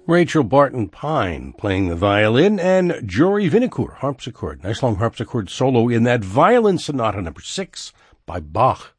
Rachel Barton Pine playing the violin, and Jory Vinocourt harpsichord. Nice long harpsichord solo in that Violin Sonata number 6 by Bach.